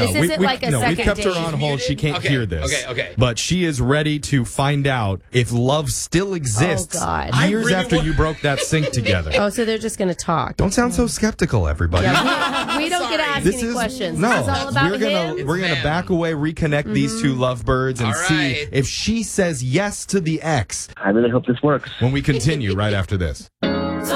This isn't like a we've second kept her date. on hold. She can't hear this. Okay. But she is ready to find out if love still exists Oh, God. years after you broke that sink together. Oh, so they're just going to talk. Don't sound so skeptical, everybody. Yeah, we don't get to ask any questions. No, This is all about we're gonna back away, reconnect these two lovebirds, and see if she says yes to the ex. I really hope this works. When we continue right after this.